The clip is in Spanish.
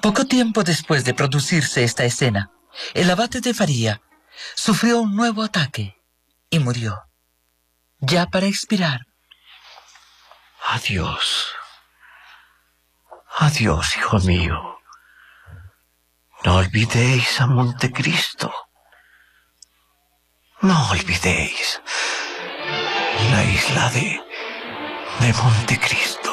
Poco tiempo después de producirse esta escena, el abate de Faría sufrió un nuevo ataque y murió, ya para expirar. Adiós. Adiós, hijo mío. No olvidéis a Montecristo. No olvidéis la isla de Montecristo.